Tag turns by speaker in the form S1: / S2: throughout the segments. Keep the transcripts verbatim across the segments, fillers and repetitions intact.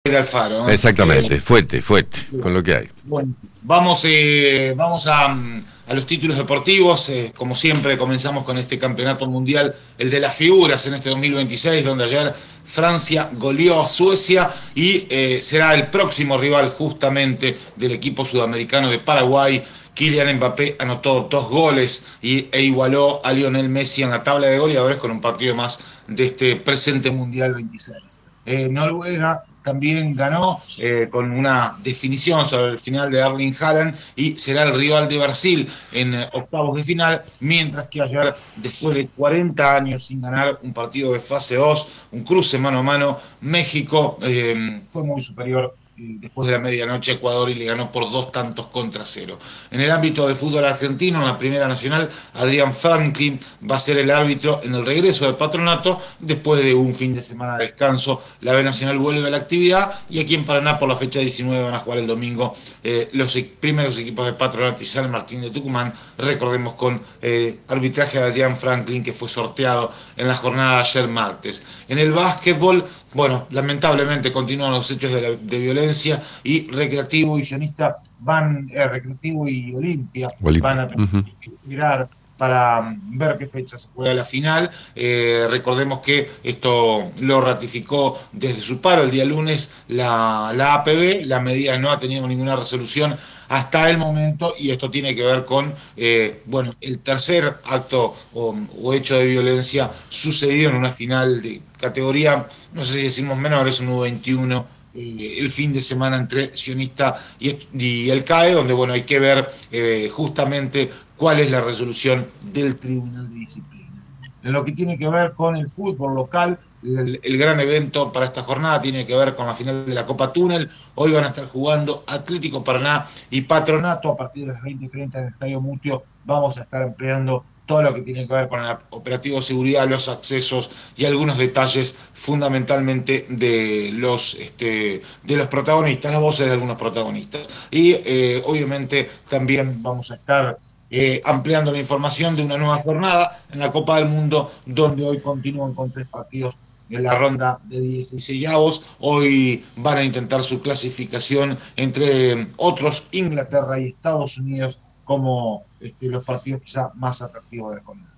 S1: de Alfaro, ¿no?
S2: Exactamente,
S1: Eh,
S2: fuerte, fuerte, con lo que hay.
S1: Bueno, vamos, eh, vamos a, a los títulos deportivos. Eh, como siempre, comenzamos con este campeonato mundial, el de las figuras en este dos mil veintiséis, donde ayer Francia goleó a Suecia y eh, será el próximo rival justamente del equipo sudamericano de Paraguay. Kylian Mbappé anotó dos goles y, e igualó a Lionel Messi en la tabla de goleadores con un partido más de este presente Mundial veintiséis. Eh, Noruega también ganó eh, con una definición sobre el final de Erling Haaland y será el rival de Brasil en eh, octavos de final, mientras que ayer, después de cuarenta años sin ganar un partido de fase dos, un cruce mano a mano, México eh, fue muy superior después de la medianoche Ecuador y le ganó por dos tantos contra cero. En el ámbito del fútbol argentino, en la Primera Nacional, Adrián Franklin va a ser el árbitro en el regreso del Patronato. Después de un fin de semana de descanso, la B Nacional vuelve a la actividad y aquí en Paraná por la fecha diecinueve van a jugar el domingo eh, los primeros equipos de Patronato y San Martín de Tucumán, recordemos con eh, arbitraje de Adrián Franklin, que fue sorteado en la jornada de ayer martes. En el básquetbol, bueno, lamentablemente continúan los hechos de, la, de violencia y Recreativo y Sionista van, eh, Recreativo y Olimpia van a
S2: Uh-huh.
S1: mirar para ver qué fecha se juega la final. Eh, recordemos que esto lo ratificó desde su paro el día lunes la, la A P B, la medida no ha tenido ninguna resolución hasta el momento y esto tiene que ver con eh, bueno, el tercer acto o, o hecho de violencia sucedido en una final de categoría, no sé si decimos menores, un U veintiuno, el fin de semana entre Sionista y, y el C A E, donde bueno, hay que ver eh, justamente cuál es la resolución del Tribunal de Disciplina. En lo que tiene que ver con el fútbol local, el, el gran evento para esta jornada tiene que ver con la final de la Copa Túnel. Hoy van a estar jugando Atlético Paraná y Patronato a partir de las veinte treinta en el Estadio Mutio. Vamos a estar ampliando todo lo que tiene que ver con el operativo de seguridad, los accesos y algunos detalles fundamentalmente de los, este, de los protagonistas, las voces de algunos protagonistas. Y eh, obviamente también vamos a estar eh, ampliando la información de una nueva jornada en la Copa del Mundo, donde hoy continúan con tres partidos en la ronda de dieciséisavos. Hoy van a intentar su clasificación entre otros, Inglaterra y Estados Unidos, como este, los partidos quizá más atractivos de la jornada.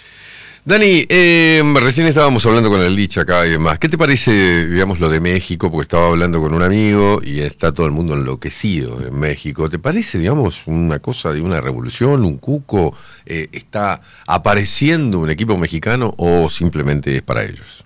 S2: Dani, eh, recién estábamos hablando con el Lich acá y demás. ¿Qué te parece, digamos, lo de México? Porque estaba hablando con un amigo y está todo el mundo enloquecido en México. ¿Te parece, digamos, una cosa de una revolución, un cuco? Eh, ¿Está apareciendo un equipo mexicano o simplemente es para ellos?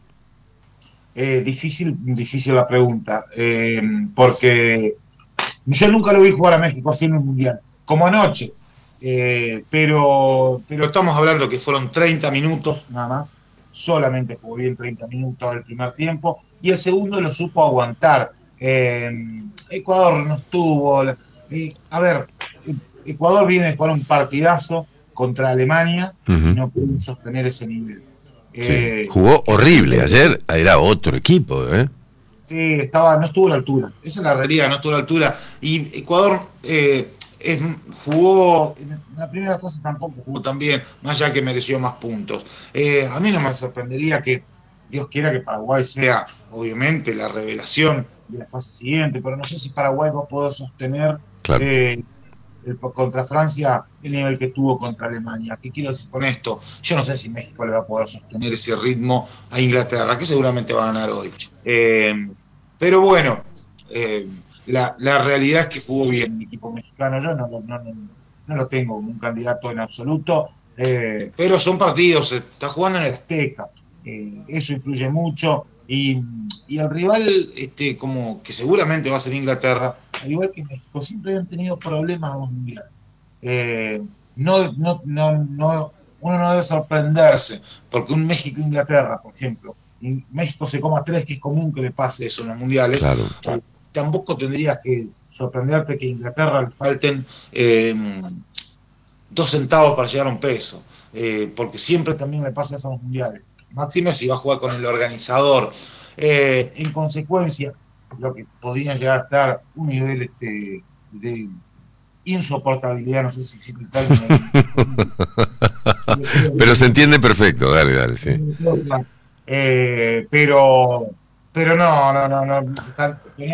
S1: Eh, difícil, difícil la pregunta, eh, porque yo nunca lo vi jugar a México así en un mundial, como anoche. Eh, pero, pero estamos hablando que fueron treinta minutos nada más, solamente jugó bien treinta minutos el primer tiempo y el segundo lo supo aguantar. Eh, Ecuador no estuvo. Eh, a ver, Ecuador viene con un partidazo contra Alemania
S2: Uh-huh.
S1: y no pudo sostener ese nivel.
S2: Sí.
S1: Eh,
S2: Jugó horrible. Ayer era otro equipo, ¿eh?
S1: Sí, estaba, no estuvo a la altura. Esa es la realidad, no estuvo a la altura. Y Ecuador eh, es, jugó, en la primera fase tampoco jugó tan bien, más allá que mereció más puntos. Eh, a mí no me sorprendería que Dios quiera que Paraguay sea, obviamente, la revelación de la fase siguiente, pero no sé si Paraguay va a poder sostener
S2: Claro.
S1: eh, el, contra Francia el nivel que tuvo contra Alemania. ¿Qué quiero decir con esto? Yo no sé si México le va a poder sostener ese ritmo a Inglaterra, que seguramente va a ganar hoy. Eh, pero bueno, eh, la, la realidad es que jugó bien el equipo mexicano. Yo no, no, no, no lo tengo como un candidato en absoluto, eh, pero son partidos, está jugando en el Azteca, eh, eso influye mucho. Y, y el rival, este, como que seguramente va a ser Inglaterra, al igual que México, siempre han tenido problemas en los mundiales. Eh, no, no, no, no, uno no debe sorprenderse, porque un México-Inglaterra, por ejemplo, y México se coma tres, que es común que le pase eso en los mundiales,
S2: Claro.
S1: eh, tampoco tendrías que sorprenderte que a Inglaterra le falten eh, dos centavos para llegar a un peso, eh, porque siempre también le pasa eso en los mundiales. Máxime si va a jugar con el organizador. Eh, en consecuencia, lo que podría llegar a estar un nivel este, de insoportabilidad, no sé si existe el término.
S2: Pero se entiende perfecto, dale, dale, sí.
S1: Eh, pero, pero no, no, no, no.